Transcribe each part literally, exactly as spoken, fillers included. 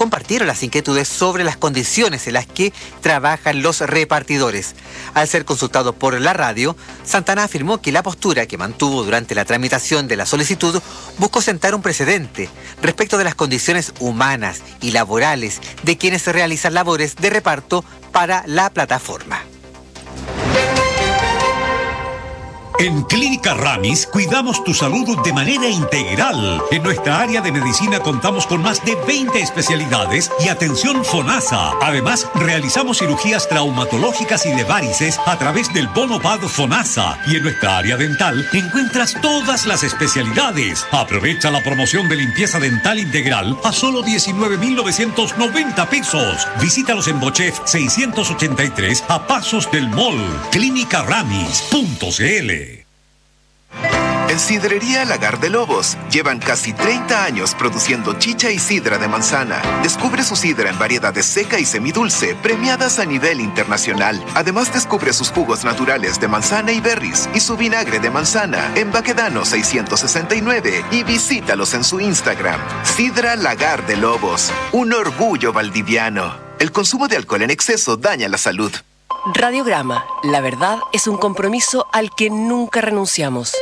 compartieron las inquietudes sobre las condiciones en las que trabajan los repartidores. Al ser consultado por la radio, Santana afirmó que la postura que mantuvo durante la tramitación de la solicitud buscó sentar un precedente respecto de las condiciones humanas y laborales de quienes realizan labores de reparto para la plataforma. En Clínica Ramis cuidamos tu salud de manera integral. En nuestra área de medicina contamos con más de veinte especialidades y atención FONASA. Además, realizamos cirugías traumatológicas y de varices a través del bono P A D FONASA. Y en nuestra área dental encuentras todas las especialidades. Aprovecha la promoción de limpieza dental integral a solo diecinueve mil novecientos noventa pesos. Visítalos en Bochef seiscientos ochenta y tres a pasos del mall. Clínica Ramis punto c l. En Sidrería Lagar de Lobos llevan casi treinta años produciendo chicha y sidra de manzana. Descubre su sidra en variedades seca y semidulce, premiadas a nivel internacional. Además, descubre sus jugos naturales de manzana y berries y su vinagre de manzana en Baquedano seiscientos sesenta y nueve y visítalos en su Instagram. Sidra Lagar de Lobos, un orgullo valdiviano. El consumo de alcohol en exceso daña la salud. Radiograma, la verdad es un compromiso al que nunca renunciamos.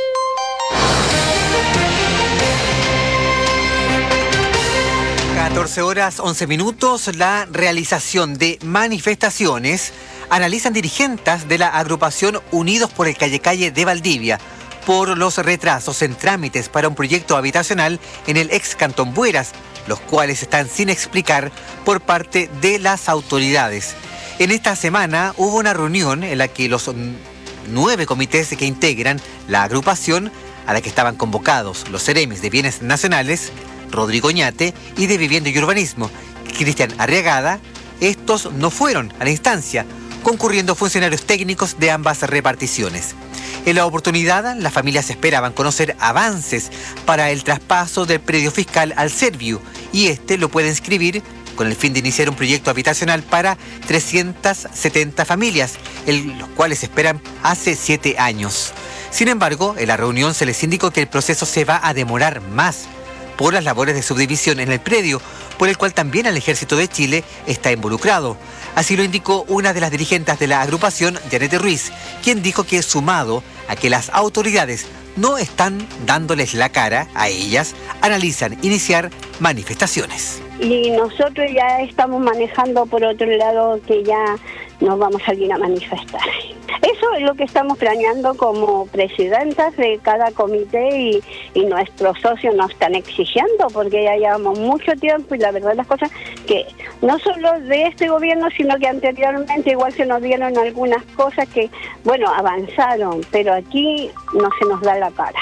catorce horas once minutos, la realización de manifestaciones analizan dirigentes de la agrupación Unidos por el Calle Calle de Valdivia por los retrasos en trámites para un proyecto habitacional en el ex Cantón Bueras, los cuales están sin explicar por parte de las autoridades. En esta semana hubo una reunión en la que los nueve comités que integran la agrupación, a la que estaban convocados los seremis de Bienes Nacionales, Rodrigo Oñate, y de Vivienda y Urbanismo, Cristian Arriagada, estos no fueron a la instancia, concurriendo funcionarios técnicos de ambas reparticiones. En la oportunidad, las familias esperaban conocer avances para el traspaso del predio fiscal al Serviu, y este lo puede inscribir con el fin de iniciar un proyecto habitacional para trescientas setenta familias, el, los cuales esperan hace siete años. Sin embargo, en la reunión se les indicó que el proceso se va a demorar más por las labores de subdivisión en el predio, por el cual también el Ejército de Chile está involucrado. Así lo indicó una de las dirigentes de la agrupación, Janete Ruiz, quien dijo que, sumado a que las autoridades no están dándoles la cara a ellas, analizan iniciar manifestaciones. Y nosotros ya estamos manejando por otro lado que ya nos vamos a salir a manifestar. Eso es lo que estamos planeando como presidentas de cada comité y, y nuestros socios nos están exigiendo porque ya llevamos mucho tiempo y la verdad las cosas que no solo de este gobierno sino que anteriormente igual se nos dieron algunas cosas que, bueno, avanzaron, pero aquí no se nos da la cara.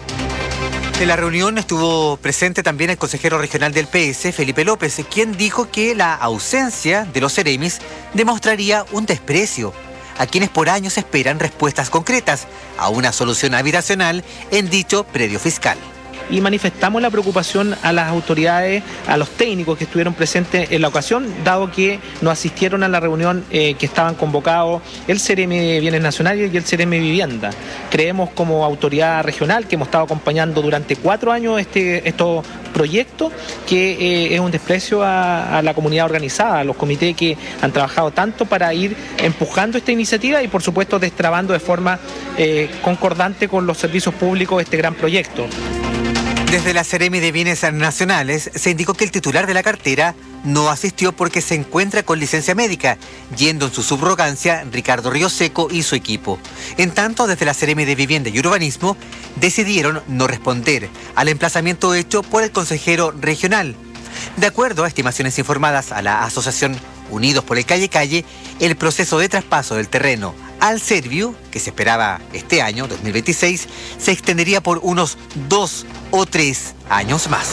En la reunión estuvo presente también el consejero regional del P S, Felipe López, quien dijo que la ausencia de los seremis demostraría un desprecio a quienes por años esperan respuestas concretas a una solución habitacional en dicho predio fiscal. Y manifestamos la preocupación a las autoridades, a los técnicos que estuvieron presentes en la ocasión, dado que no asistieron a la reunión eh, que estaban convocados el Ceremi de Bienes Nacionales y el Ceremi de Vivienda. Creemos como autoridad regional que hemos estado acompañando durante cuatro años este, estos proyectos, que eh, es un desprecio a, a la comunidad organizada, a los comités que han trabajado tanto para ir empujando esta iniciativa y por supuesto destrabando de forma eh, concordante con los servicios públicos este gran proyecto. Desde la Ceremi de Bienes Nacionales se indicó que el titular de la cartera no asistió porque se encuentra con licencia médica, yendo en su subrogancia Ricardo Ríoseco y su equipo. En tanto, desde la Ceremi de Vivienda y Urbanismo decidieron no responder al emplazamiento hecho por el consejero regional. De acuerdo a estimaciones informadas a la Asociación Unidos por el Calle Calle, el proceso de traspaso del terreno al Serviu, que se esperaba este año, dos mil veintiséis, se extendería por unos dos o tres años más.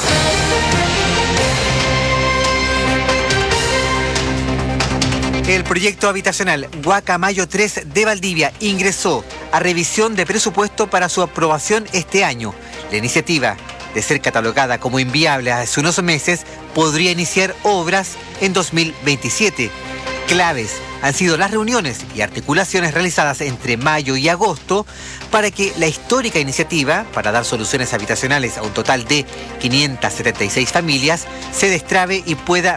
El proyecto habitacional Guacamayo tres de Valdivia ingresó a revisión de presupuesto para su aprobación este año. La iniciativa, de ser catalogada como inviable hace unos meses, podría iniciar obras en dos mil veintisiete. Claves han sido las reuniones y articulaciones realizadas entre mayo y agosto para que la histórica iniciativa para dar soluciones habitacionales a un total de quinientas setenta y seis familias se destrabe y pueda